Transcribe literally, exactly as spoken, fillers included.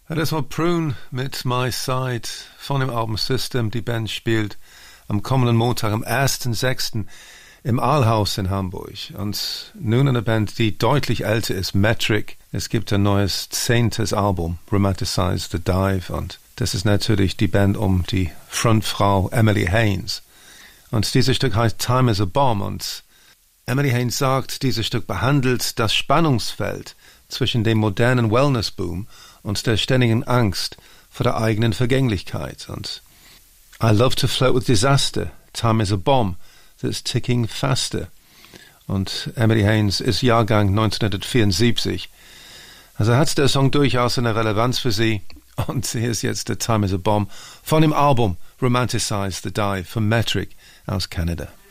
Das war Prune mit My Side von dem Album System. Die Band spielt am kommenden Montag, am ersten sechsten im Aalhaus in Hamburg. Und nun eine Band, die deutlich älter ist, Metric. Es gibt ein neues zehntes Album, Romanticize the Dive. Und das ist natürlich die Band um die Frontfrau Emily Haines. Und dieses Stück heißt Time is a Bomb. Und Emily Haines sagt, dieses Stück behandelt das Spannungsfeld zwischen dem modernen Wellness-Boom und der ständigen Angst vor der eigenen Vergänglichkeit. Und I love to flirt with disaster. Time is a bomb that's ticking faster. Und Emily Haines ist Jahrgang neunzehnhundertvierundsiebzig. Also hat der Song durchaus eine Relevanz für sie. Und hier ist jetzt der Time is a Bomb von dem Album Romanticize the Dive von Metric aus Kanada.